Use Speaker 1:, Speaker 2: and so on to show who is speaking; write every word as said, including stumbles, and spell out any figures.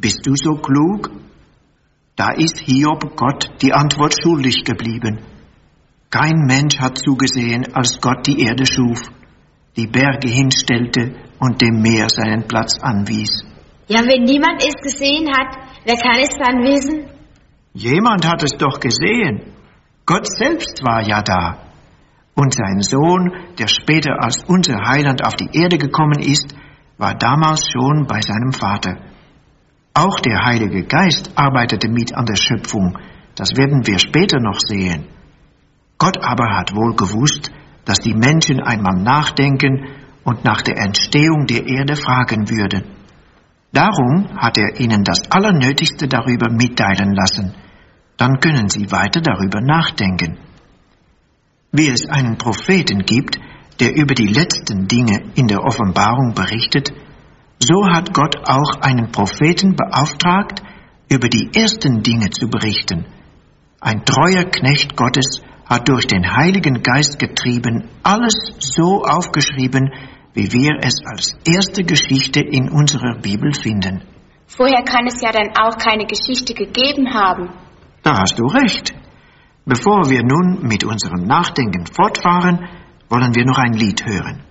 Speaker 1: Bist du so klug? Da ist Hiob Gott die Antwort schuldig geblieben. Kein Mensch hat zugesehen, als Gott die Erde schuf, die Berge hinstellte und dem Meer seinen Platz anwies.
Speaker 2: Ja, wenn niemand es gesehen hat, wer kann es dann wissen?
Speaker 1: Jemand hat es doch gesehen. Gott selbst war ja da. Und sein Sohn, der später als unser Heiland auf die Erde gekommen ist, war damals schon bei seinem Vater. Auch der Heilige Geist arbeitete mit an der Schöpfung. Das werden wir später noch sehen. Gott aber hat wohl gewusst, dass die Menschen einmal nachdenken und nach der Entstehung der Erde fragen würden. Darum hat er ihnen das Allernötigste darüber mitteilen lassen. Dann können sie weiter darüber nachdenken. Wie es einen Propheten gibt, der über die letzten Dinge in der Offenbarung berichtet, so hat Gott auch einen Propheten beauftragt, über die ersten Dinge zu berichten. Ein treuer Knecht Gottes hat durch den Heiligen Geist getrieben alles so aufgeschrieben, wie wir es als erste Geschichte in unserer Bibel finden.
Speaker 2: Vorher kann es ja dann auch keine Geschichte gegeben haben.
Speaker 1: Da hast du recht. Bevor wir nun mit unserem Nachdenken fortfahren, wollen wir noch ein Lied hören.